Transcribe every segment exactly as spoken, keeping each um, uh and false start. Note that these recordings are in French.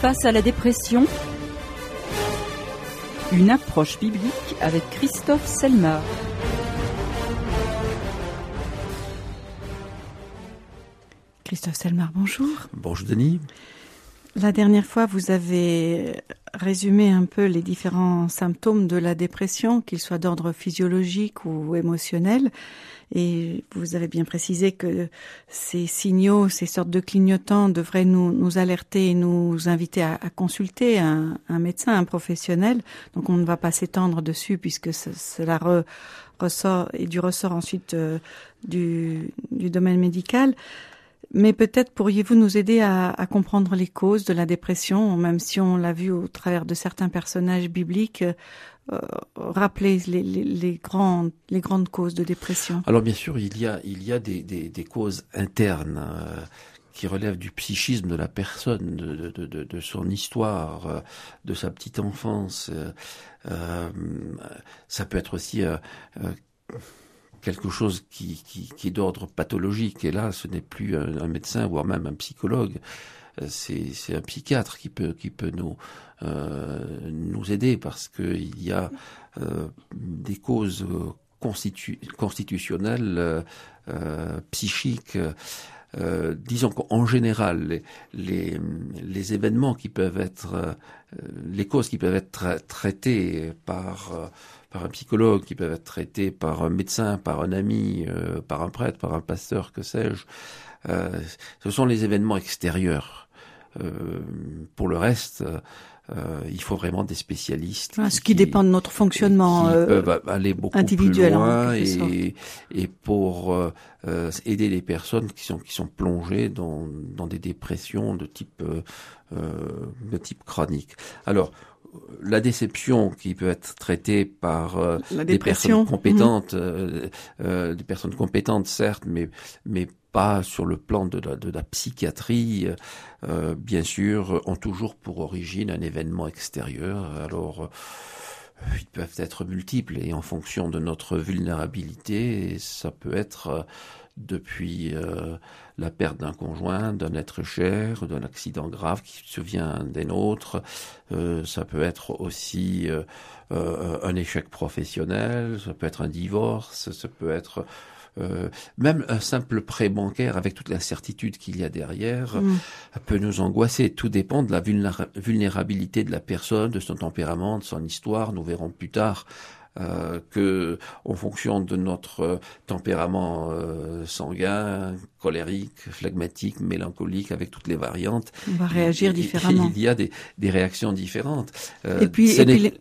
face à la dépression, une approche biblique avec Christophe Selmar. Christophe Selmar, bonjour. Bonjour Denis. La dernière fois, vous avez résumé un peu les différents symptômes de la dépression, qu'ils soient d'ordre physiologique ou émotionnel. Et vous avez bien précisé que ces signaux, ces sortes de clignotants devraient nous, nous alerter et nous inviter à, à consulter un, un médecin, un professionnel. Donc on ne va pas s'étendre dessus puisque ce, cela re, ressort et du ressort ensuite euh, du, du domaine médical. Mais peut-être pourriez-vous nous aider à, à comprendre les causes de la dépression, même si on l'a vu au travers de certains personnages bibliques, euh, rappeler les, les, les, grandes, les grandes causes de dépression. Alors bien sûr, il y a, il y a des, des, des causes internes euh, qui relèvent du psychisme de la personne, de, de, de, de son histoire, euh, de sa petite enfance. Euh, euh, ça peut être aussi... Euh, euh, quelque chose qui, qui, qui est d'ordre pathologique. Et là, ce n'est plus un, un médecin, voire même un psychologue. C'est, c'est un psychiatre qui peut, qui peut nous, euh, nous aider parce qu'il y a euh, des causes constitu- constitutionnelles, euh, psychiques. Euh, disons qu'en général, les, les, les événements qui peuvent être, euh, les causes qui peuvent être tra- traitées par euh, par un psychologue, qui peuvent être traités par un médecin, par un ami, euh, par un prêtre, par un pasteur, que sais-je. Euh, ce sont les événements extérieurs. Euh, pour le reste, euh, il faut vraiment des spécialistes. Ah, ce qui, qui dépend de notre fonctionnement qui euh, peuvent aller beaucoup individuel plus loin en quelque sorte. et, et pour euh, euh, aider les personnes qui sont qui sont plongées dans dans des dépressions de type euh, de type chronique. Alors la déception qui peut être traitée par euh, des personnes compétentes, mmh. euh, euh, des personnes compétentes certes, mais mais pas sur le plan de la, de la psychiatrie, euh, bien sûr, ont toujours pour origine un événement extérieur. Alors euh, ils peuvent être multiples et en fonction de notre vulnérabilité, ça peut être euh, depuis euh, la perte d'un conjoint, d'un être cher, d'un accident grave qui se vient des nôtres. Euh, ça peut être aussi euh, euh, un échec professionnel, ça peut être un divorce, ça peut être euh, même un simple prêt bancaire avec toute l'incertitude qu'il y a derrière mmh. peut nous angoisser. Tout dépend de la vulnéra- vulnérabilité de la personne, de son tempérament, de son histoire. Nous verrons plus tard Euh, que, en fonction de notre euh, tempérament euh, sanguin, colérique, phlegmatique, mélancolique, avec toutes les variantes, on va réagir il, différemment. Il y a des, des réactions différentes. Euh, et puis, et puis les...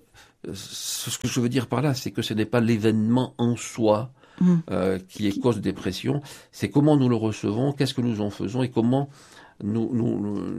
ce que je veux dire par là, c'est que ce n'est pas l'événement en soi mmh. euh, qui est cause de dépression, c'est comment nous le recevons, qu'est-ce que nous en faisons et comment nous, nous,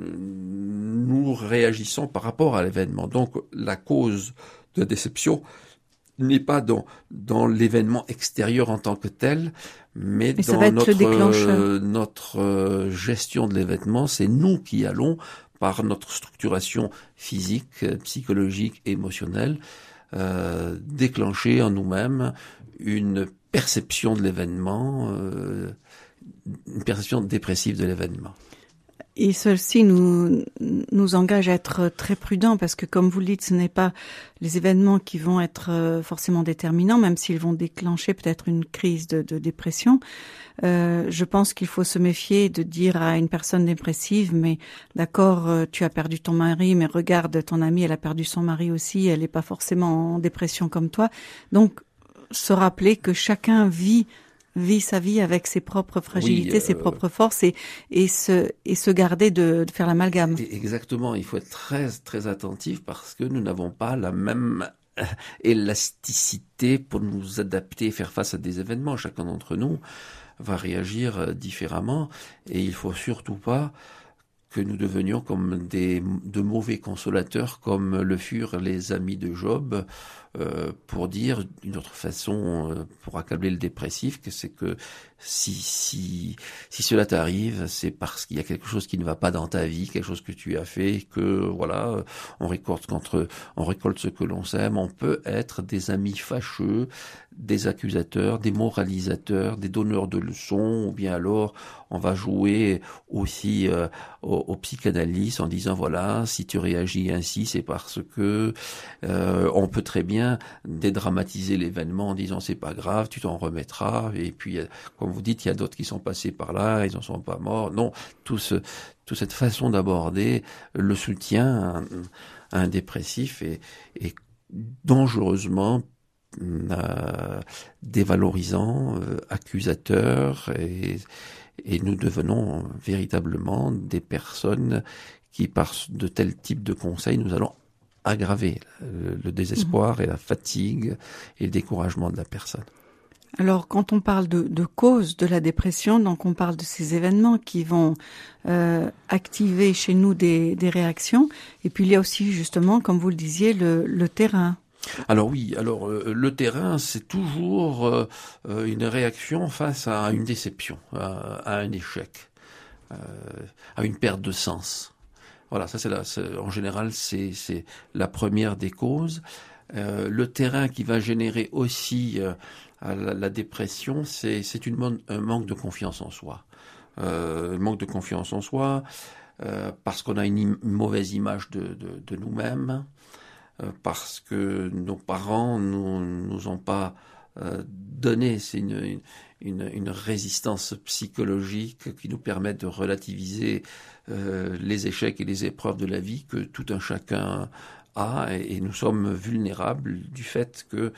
nous réagissons par rapport à l'événement. Donc, la cause de déception n'est pas dans dans l'événement extérieur en tant que tel, mais Et dans notre euh, notre euh, gestion de l'événement. C'est nous qui allons, par notre structuration physique, psychologique, émotionnelle, euh, déclencher en nous-mêmes une perception de l'événement, euh, une perception dépressive de l'événement. Et ceci nous nous engage à être très prudents parce que, comme vous le dites, ce n'est pas les événements qui vont être forcément déterminants, même s'ils vont déclencher peut-être une crise de, de dépression. Euh, je pense qu'il faut se méfier de dire à une personne dépressive, mais d'accord, tu as perdu ton mari, mais regarde, ton amie, elle a perdu son mari aussi, elle n'est pas forcément en dépression comme toi. Donc, se rappeler que chacun vit vit sa vie avec ses propres fragilités, oui, euh, ses propres forces et, et, se, et se garder de, de faire l'amalgame. Exactement, il faut être très, très attentif parce que nous n'avons pas la même élasticité pour nous adapter et faire face à des événements. Chacun d'entre nous va réagir différemment et il faut surtout pas que nous devenions comme des, de mauvais consolateurs comme le furent les amis de Job, euh, pour dire d'une autre façon, euh, pour accabler le dépressif, que c'est que si si si cela t'arrive, c'est parce qu'il y a quelque chose qui ne va pas dans ta vie, quelque chose que tu as fait, que voilà, on récolte contre, on récolte ce que l'on sème. On peut être des amis fâcheux, des accusateurs, des moralisateurs, des donneurs de leçons, ou bien alors on va jouer aussi euh, au, au psychanalyste en disant voilà, si tu réagis ainsi, c'est parce que euh, on peut très bien dédramatiser l'événement en disant c'est pas grave, tu t'en remettras. Et puis, comme vous dites, il y a d'autres qui sont passés par là, ils n'en sont pas morts. Non, tout ce, toute cette façon d'aborder le soutien à un dépressif est, est dangereusement euh, dévalorisant, euh, accusateur, et, et nous devenons véritablement des personnes qui, par de tels types de conseils, nous allons aggraver le, le désespoir et la fatigue et le découragement de la personne. Alors, quand on parle de, de cause de la dépression, donc on parle de ces événements qui vont euh, activer chez nous des, des réactions. Et puis, il y a aussi, justement, comme vous le disiez, le, le terrain. Alors oui, alors euh, le terrain, c'est toujours euh, une réaction face à une déception, à, à un échec, euh, à une perte de sens. Voilà, ça c'est, la, c'est en général, c'est, c'est la première des causes. Euh, le terrain qui va générer aussi euh, la, la dépression, c'est, c'est une mon- un manque de confiance en soi. Euh, manque de confiance en soi, euh, parce qu'on a une, im- une mauvaise image de, de, de nous-mêmes, euh, parce que nos parents nous nous ont pas euh, donné, c'est une, une, une résistance psychologique qui nous permet de relativiser euh, les échecs et les épreuves de la vie que tout un chacun a, et, et nous sommes vulnérables du fait que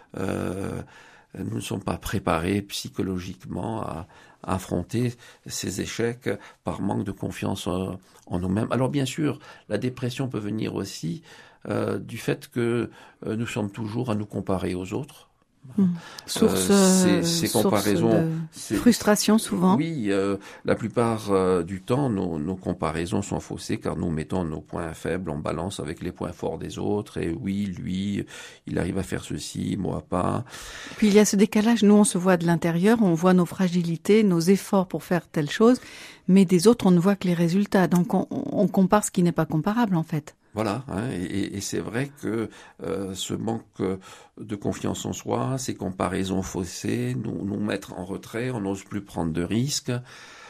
euh, nous ne sommes pas préparés psychologiquement à, à affronter ces échecs par manque de confiance en, en nous-mêmes. Alors bien sûr, la dépression peut venir aussi euh, du fait que euh, nous sommes toujours à nous comparer aux autres. Mmh. Source, euh, ces, ces source comparaisons, de c'est, frustration souvent. Oui, euh, la plupart euh, du temps, nos, nos comparaisons sont faussées car nous mettons nos points faibles en balance avec les points forts des autres. Et oui, lui, il arrive à faire ceci, moi pas. Puis il y a ce décalage. Nous, on se voit de l'intérieur, on voit nos fragilités, nos efforts pour faire telle chose, mais des autres, on ne voit que les résultats. Donc on, on compare ce qui n'est pas comparable en fait. Voilà, hein, et, et c'est vrai que euh, ce manque de confiance en soi, ces comparaisons faussées, nous, nous mettre en retrait, on n'ose plus prendre de risques. Euh,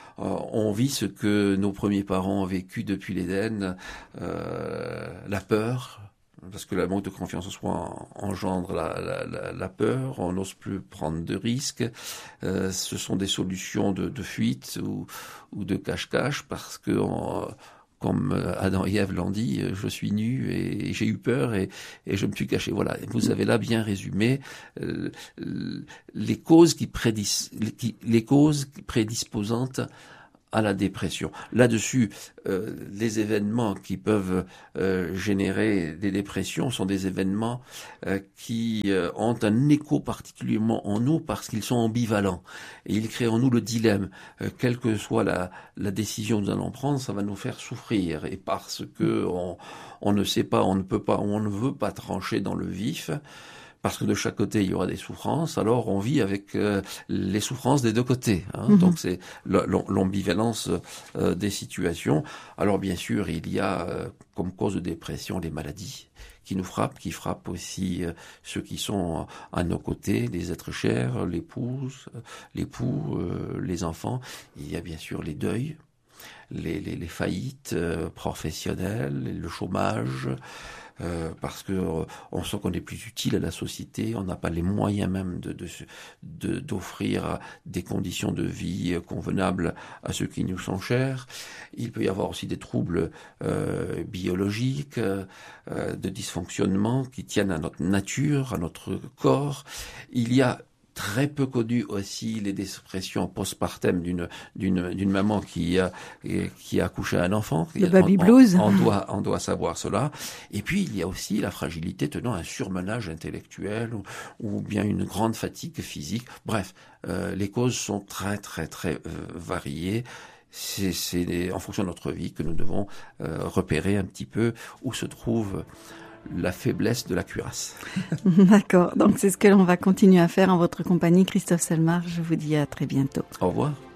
on vit ce que nos premiers parents ont vécu depuis l'Éden, euh, la peur, parce que le manque de confiance en soi engendre la, la, la, la peur, on n'ose plus prendre de risques. Euh, ce sont des solutions de, de fuite ou, ou de cache-cache, parce que on, comme Adam et Ève l'ont dit, je suis nu et j'ai eu peur et, et je me suis caché. Voilà, vous avez là bien résumé euh, les causes qui prédis, les, les causes prédisposantes à la dépression. Là-dessus, euh, les événements qui peuvent euh, générer des dépressions sont des événements euh, qui euh, ont un écho particulièrement en nous parce qu'ils sont ambivalents. Et ils créent en nous le dilemme. Euh, quelle que soit la, la décision que nous allons prendre, ça va nous faire souffrir. Et parce que on, on ne sait pas, on ne peut pas, on ne veut pas trancher dans le vif, parce que de chaque côté il y aura des souffrances, alors on vit avec euh, les souffrances des deux côtés. Hein. Mmh. Donc c'est l'ambivalence euh, des situations. Alors bien sûr, il y a euh, comme cause de dépression les maladies qui nous frappent, qui frappent aussi euh, ceux qui sont à nos côtés, les êtres chers, l'épouse, l'époux, euh, les enfants. Il y a bien sûr les deuils, les, les, les faillites euh, professionnelles, le chômage. Euh, parce que euh, on sent qu'on est plus utile à la société, on n'a pas les moyens même de, de, de d'offrir des conditions de vie convenables à ceux qui nous sont chers. Il peut y avoir aussi des troubles euh, biologiques, euh, de dysfonctionnement qui tiennent à notre nature, à notre corps. Il y a très peu connu aussi les dépressions postpartum d'une d'une d'une maman qui a qui a accouché un enfant. Le baby blues. On, on doit on doit savoir cela. Et puis il y a aussi la fragilité tenant à un surmenage intellectuel ou, ou bien une grande fatigue physique. Bref, euh, les causes sont très très très euh, variées. C'est, c'est en fonction de notre vie que nous devons euh, repérer un petit peu où se trouve la faiblesse de la cuirasse. D'accord, donc c'est ce que l'on va continuer à faire en votre compagnie. Christophe Selmar, je vous dis à très bientôt. Au revoir.